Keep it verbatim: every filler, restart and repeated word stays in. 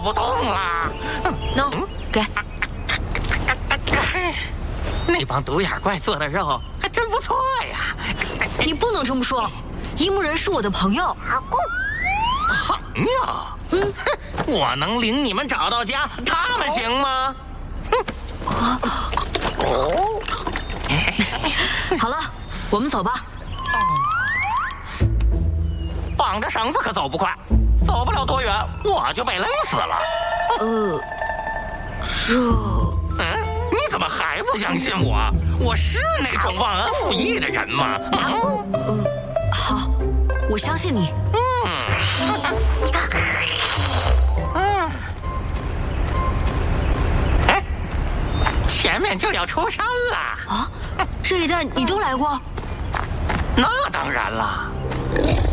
不动了。 喏、no, 给。 那帮独眼怪做的肉还真不错呀！ 你不能这么说，一木人是我的朋友。 朋友？嗯，我能领你们找到家，他们行吗？ 哼。哦。好了，我们走吧。 绑着绳子可走不快，走不了多远我就被勒死了。 呃，这…… 嗯。你怎么还不相信我？我是那种忘恩负义的人吗？ 嗯，嗯好，我相信你。 嗯。嗯。哎，前面就要出山了啊！这一带你都来过？ 那当然了。